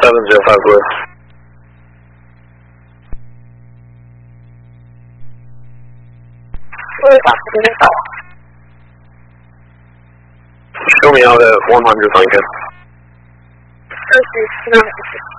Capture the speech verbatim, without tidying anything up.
seven zero five blue. Show me out at one hundred Lincoln. Okay,